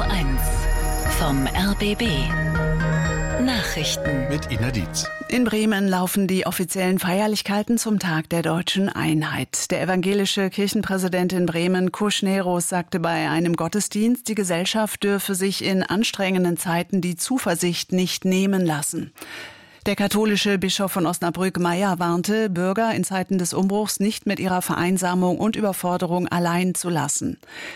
1 vom RBB. Nachrichten mit Ina Dietz. In Bremen laufen die offiziellen Feierlichkeiten zum Tag der deutschen Einheit. Der evangelische Kirchenpräsident in Bremen, Kusneros, sagte bei einem Gottesdienst, die Gesellschaft dürfe sich in anstrengenden Zeiten die Zuversicht nicht nehmen lassen. Der katholische Bischof von Osnabrück, Meyer, warnte, Bürger in Zeiten des Umbruchs nicht mit ihrer Vereinsamung und Überforderung allein zu lassen.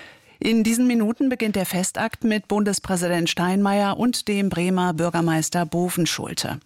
In diesen Minuten beginnt der Festakt mit Bundespräsident Steinmeier und dem Bremer Bürgermeister Bovenschulte.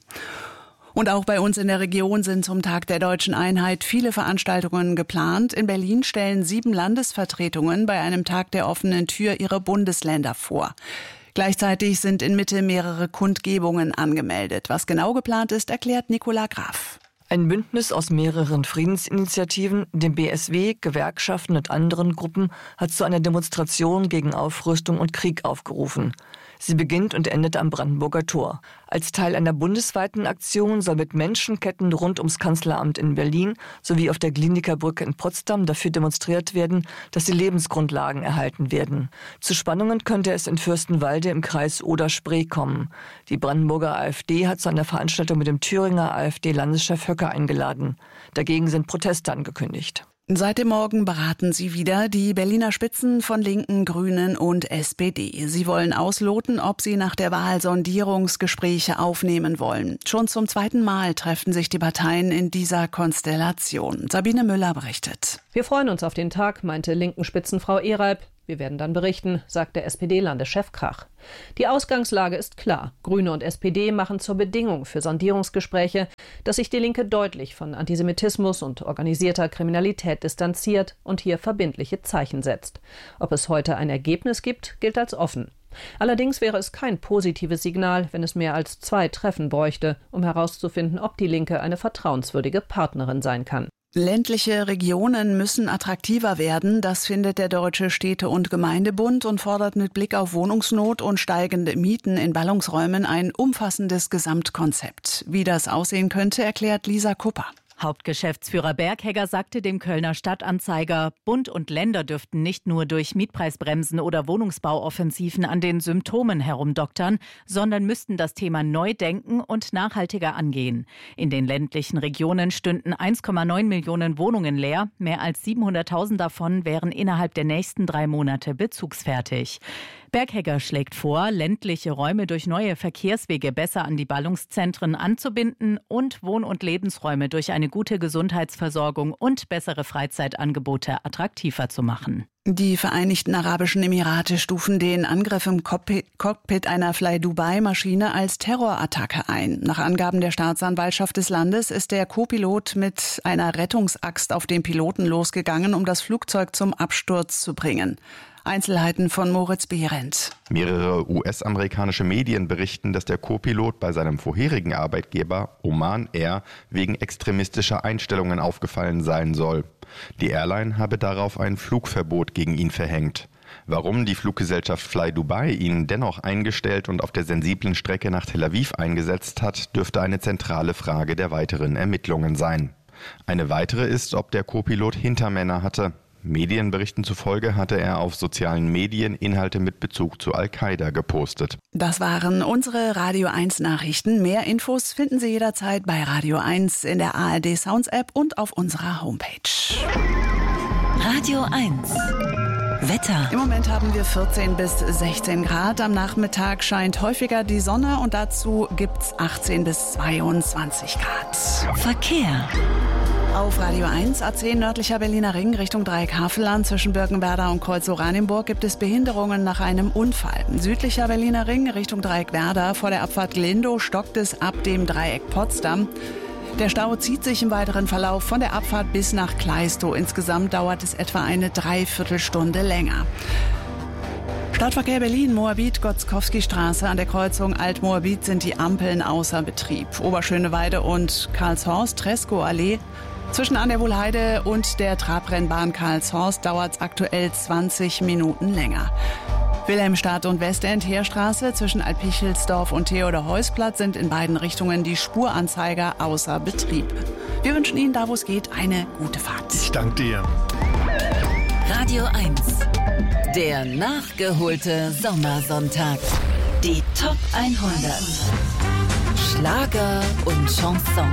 Und auch bei uns in der Region sind zum Tag der deutschen Einheit viele Veranstaltungen geplant. In Berlin stellen 7 Landesvertretungen bei einem Tag der offenen Tür ihre Bundesländer vor. Gleichzeitig sind in Mitte mehrere Kundgebungen angemeldet. Was genau geplant ist, erklärt Nicola Graf. Ein Bündnis aus mehreren Friedensinitiativen, dem BSW, Gewerkschaften und anderen Gruppen hat zu einer Demonstration gegen Aufrüstung und Krieg aufgerufen. Sie beginnt und endet am Brandenburger Tor. Als Teil einer bundesweiten Aktion soll mit Menschenketten rund ums Kanzleramt in Berlin sowie auf der Glienicke Brücke in Potsdam dafür demonstriert werden, dass die Lebensgrundlagen erhalten werden. Zu Spannungen könnte es in Fürstenwalde im Kreis Oder-Spree kommen. Die Brandenburger AfD hat zu einer Veranstaltung mit dem Thüringer AfD-Landeschef Höcke eingeladen. Dagegen sind Proteste angekündigt. Seit dem Morgen beraten sie wieder die Berliner Spitzen von Linken, Grünen und SPD. Sie wollen ausloten, ob sie nach der Wahl Sondierungsgespräche aufnehmen wollen. Schon zum 2. Mal treffen sich die Parteien in dieser Konstellation. Sabine Müller berichtet. Wir freuen uns auf den Tag, meinte linken Spitzenfrau Ehreib. Wir werden dann berichten, sagt der SPD-Landeschef Krach. Die Ausgangslage ist klar. Grüne und SPD machen zur Bedingung für Sondierungsgespräche, dass sich die Linke deutlich von Antisemitismus und organisierter Kriminalität distanziert und hier verbindliche Zeichen setzt. Ob es heute ein Ergebnis gibt, gilt als offen. Allerdings wäre es kein positives Signal, wenn es mehr als 2 Treffen bräuchte, um herauszufinden, ob die Linke eine vertrauenswürdige Partnerin sein kann. Ländliche Regionen müssen attraktiver werden, das findet der Deutsche Städte- und Gemeindebund und fordert mit Blick auf Wohnungsnot und steigende Mieten in Ballungsräumen ein umfassendes Gesamtkonzept. Wie das aussehen könnte, erklärt Lisa Kupper. Hauptgeschäftsführer Berghegger sagte dem Kölner Stadtanzeiger, Bund und Länder dürften nicht nur durch Mietpreisbremsen oder Wohnungsbauoffensiven an den Symptomen herumdoktern, sondern müssten das Thema neu denken und nachhaltiger angehen. In den ländlichen Regionen stünden 1,9 Millionen Wohnungen leer. Mehr als 700.000 davon wären innerhalb der nächsten 3 Monate bezugsfertig. Berghegger schlägt vor, ländliche Räume durch neue Verkehrswege besser an die Ballungszentren anzubinden und Wohn- und Lebensräume durch eine gute Gesundheitsversorgung und bessere Freizeitangebote attraktiver zu machen. Die Vereinigten Arabischen Emirate stufen den Angriff im Cockpit einer Fly-Dubai-Maschine als Terrorattacke ein. Nach Angaben der Staatsanwaltschaft des Landes ist der Co-Pilot mit einer Rettungsaxt auf den Piloten losgegangen, um das Flugzeug zum Absturz zu bringen. Einzelheiten von Moritz Behrendt. Mehrere US-amerikanische Medien berichten, dass der Co-Pilot bei seinem vorherigen Arbeitgeber Oman Air wegen extremistischer Einstellungen aufgefallen sein soll. Die Airline habe darauf ein Flugverbot gegen ihn verhängt. Warum die Fluggesellschaft Fly Dubai ihn dennoch eingestellt und auf der sensiblen Strecke nach Tel Aviv eingesetzt hat, dürfte eine zentrale Frage der weiteren Ermittlungen sein. Eine weitere ist, ob der Co-Pilot Hintermänner hatte. Medienberichten zufolge hatte er auf sozialen Medien Inhalte mit Bezug zu Al-Qaida gepostet. Das waren unsere Radio 1 Nachrichten. Mehr Infos finden Sie jederzeit bei Radio 1 in der ARD Sounds App und auf unserer Homepage. Radio 1 Wetter. Im Moment haben wir 14 bis 16 Grad. Am Nachmittag scheint häufiger die Sonne und dazu gibt's 18 bis 22 Grad. Verkehr. Auf Radio 1, A10 nördlicher Berliner Ring Richtung Dreieck-Havelland zwischen Birkenwerder und Kreuz-Oranienburg gibt es Behinderungen nach einem Unfall. Südlicher Berliner Ring Richtung Dreieck-Werder vor der Abfahrt Glindow stockt es ab dem Dreieck Potsdam. Der Stau zieht sich im weiteren Verlauf von der Abfahrt bis nach Kleistow. Insgesamt dauert es etwa eine Dreiviertelstunde länger. Stadtverkehr Berlin, Moabit-Gotzkowski-Straße. An der Kreuzung Alt-Moabit sind die Ampeln außer Betrieb. Oberschöneweide und Karlshorst, Treskow-Allee. Zwischen an der Wohlheide und der Trabrennbahn Karlshorst dauert es aktuell 20 Minuten länger. Wilhelmstadt und Westend Heerstraße zwischen Alpichelsdorf und Theodor-Heuss-Platz sind in beiden Richtungen die Spuranzeiger außer Betrieb. Wir wünschen Ihnen, da wo es geht, eine gute Fahrt. Ich danke dir. Radio 1 Der nachgeholte Sommersonntag. Die Top 100. Schlager und Chansons.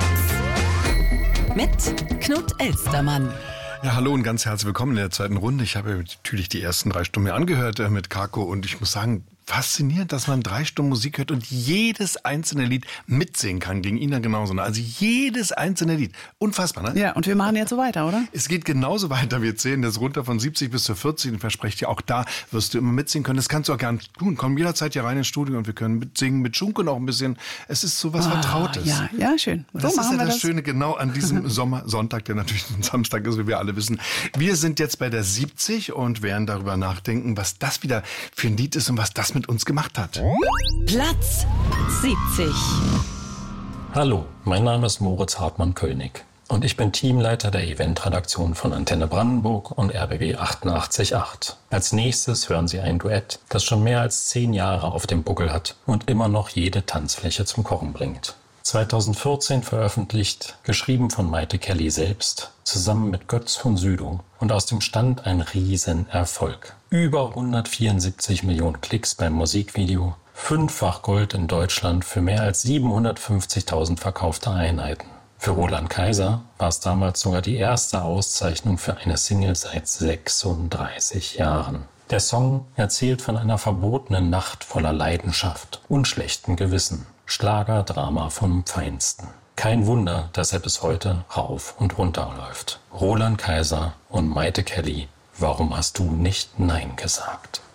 Mit Knut Elstermann. Ja, hallo und ganz herzlich willkommen in der zweiten Runde. Ich habe natürlich die ersten 3 Stunden mir angehört mit Kako und ich muss sagen, faszinierend, dass man 3 Stunden Musik hört und jedes einzelne Lied mitsingen kann. Gegen ihn dann genauso. Also jedes einzelne Lied. Unfassbar, ne? Ja, und wir machen jetzt so weiter, oder? Es geht genauso weiter. Wir zählen das runter von 70 bis zu 40 und verspreche dir, auch da wirst du immer mitsingen können. Das kannst du auch gerne tun. Komm jederzeit hier rein ins Studio und wir können mitsingen mit Schunke noch ein bisschen. Es ist so was Vertrautes. Ja, schön. Und das ist ja das Schöne genau an diesem Sommersonntag, der natürlich ein Samstag ist, wie wir alle wissen. Wir sind jetzt bei der 70 und werden darüber nachdenken, was das wieder für ein Lied ist und was das mit uns gemacht hat. Platz 70. Hallo, mein Name ist Moritz Hartmann-König und ich bin Teamleiter der Eventredaktion von Antenne Brandenburg und RBB 88.8. Als nächstes hören Sie ein Duett, das schon mehr als 10 Jahre auf dem Buckel hat und immer noch jede Tanzfläche zum Kochen bringt. 2014 veröffentlicht, geschrieben von Maite Kelly selbst, zusammen mit Götz von Südow und aus dem Stand ein Riesenerfolg. Über 174 Millionen Klicks beim Musikvideo, 5-fach Gold in Deutschland für mehr als 750.000 verkaufte Einheiten. Für Roland Kaiser war es damals sogar die erste Auszeichnung für eine Single seit 36 Jahren. Der Song erzählt von einer verbotenen Nacht voller Leidenschaft und schlechtem Gewissen. Schlagerdrama vom Feinsten. Kein Wunder, dass er bis heute rauf und runter läuft. Roland Kaiser und Maite Kelly, warum hast du nicht Nein gesagt?